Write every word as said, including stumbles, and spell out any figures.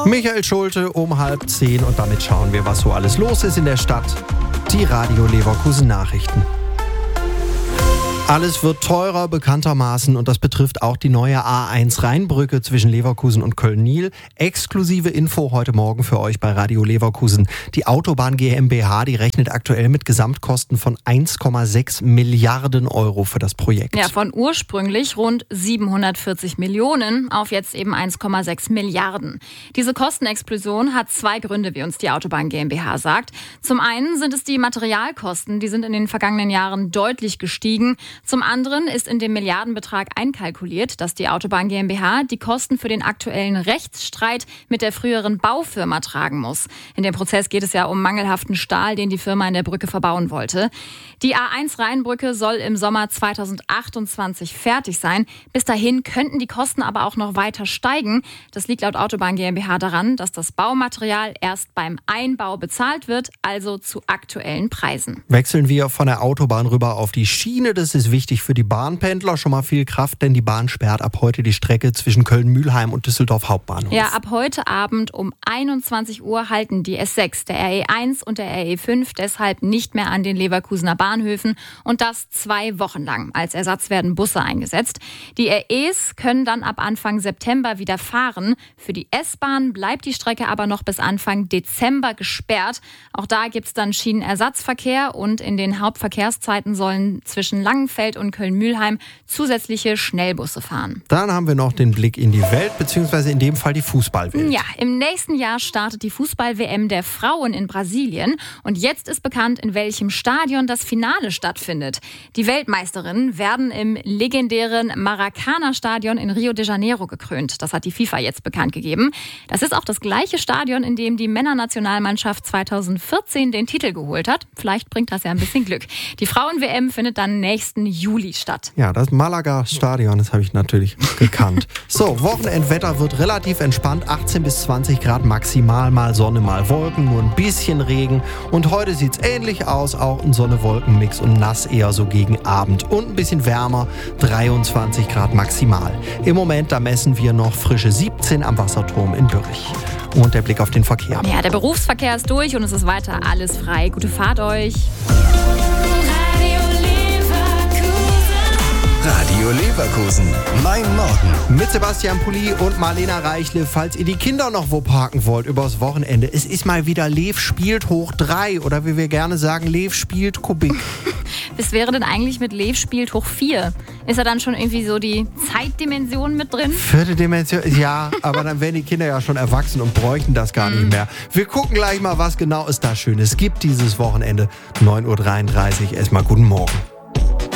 Michael Schulte um halb zehn und damit schauen wir, was so alles los ist in der Stadt. Die Radio Leverkusen Nachrichten. Alles wird teurer, bekanntermaßen, und das betrifft auch die neue A eins Rheinbrücke zwischen Leverkusen und Köln-Niel. Exklusive Info heute Morgen für euch bei Radio Leverkusen. Die Autobahn GmbH, die rechnet aktuell mit Gesamtkosten von eins Komma sechs Milliarden Euro für das Projekt. Ja, von ursprünglich rund siebenhundertvierzig Millionen auf jetzt eben eins Komma sechs Milliarden. Diese Kostenexplosion hat zwei Gründe, wie uns die Autobahn GmbH sagt. Zum einen sind es die Materialkosten, die sind in den vergangenen Jahren deutlich gestiegen. Zum anderen ist in dem Milliardenbetrag einkalkuliert, dass die Autobahn GmbH die Kosten für den aktuellen Rechtsstreit mit der früheren Baufirma tragen muss. In dem Prozess geht es ja um mangelhaften Stahl, den die Firma in der Brücke verbauen wollte. Die A eins Rheinbrücke soll im Sommer zweitausendachtundzwanzig fertig sein. Bis dahin könnten die Kosten aber auch noch weiter steigen. Das liegt laut Autobahn GmbH daran, dass das Baumaterial erst beim Einbau bezahlt wird, also zu aktuellen Preisen. Wechseln wir von der Autobahn rüber auf die Schiene. Das ist wichtig für die Bahnpendler. Schon mal viel Kraft, denn die Bahn sperrt ab heute die Strecke zwischen Köln-Mühlheim und Düsseldorf Hauptbahnhof. Ja, ab heute Abend um einundzwanzig Uhr halten die S sechs, der R E eins und der R E fünf deshalb nicht mehr an den Leverkusener Bahnhöfen, und das zwei Wochen lang. Als Ersatz werden Busse eingesetzt. Die R Es können dann ab Anfang September wieder fahren. Für die S-Bahn bleibt die Strecke aber noch bis Anfang Dezember gesperrt. Auch da gibt es dann Schienenersatzverkehr, und in den Hauptverkehrszeiten sollen zwischen Langenfeld und Köln-Mühlheim zusätzliche Schnellbusse fahren. Dann haben wir noch den Blick in die Welt, beziehungsweise in dem Fall die Fußballwelt. Ja, im nächsten Jahr startet die Fußball-W M der Frauen in Brasilien, und jetzt ist bekannt, in welchem Stadion das Finale stattfindet. Die Weltmeisterinnen werden im legendären Maracanã-Stadion in Rio de Janeiro gekrönt. Das hat die FIFA jetzt bekannt gegeben. Das ist auch das gleiche Stadion, in dem die Männernationalmannschaft zweitausendvierzehn den Titel geholt hat. Vielleicht bringt das ja ein bisschen Glück. Die Frauen-W M findet dann nächsten Juli statt. Ja, das Malaga-Stadion, das habe ich natürlich gekannt. So, Wochenendwetter wird relativ entspannt. achtzehn bis zwanzig Grad maximal, mal Sonne, mal Wolken, nur ein bisschen Regen. Und heute sieht es ähnlich aus, auch ein Sonne-Wolken-Mix und nass eher so gegen Abend. Und ein bisschen wärmer, dreiundzwanzig Grad maximal. Im Moment, da messen wir noch frische siebzehn am Wasserturm in Bürich. Und der Blick auf den Verkehr. Ja, der Berufsverkehr ist durch und es ist weiter alles frei. Gute Fahrt euch. Radio Leverkusen, mein Morgen. Mit Sebastian Pulli und Marlena Reichle, falls ihr die Kinder noch wo parken wollt übers Wochenende. Es ist mal wieder Lev spielt hoch drei, oder wie wir gerne sagen, Lev spielt Kubik. Was wäre denn eigentlich mit Lev spielt hoch vier? Ist da dann schon irgendwie so die Zeitdimension mit drin? Vierte Dimension, ja, aber dann wären die Kinder ja schon erwachsen und bräuchten das gar nicht mehr. Wir gucken gleich mal, was genau es da Schönes gibt dieses Wochenende. neun Uhr dreiunddreißig, erstmal guten Morgen.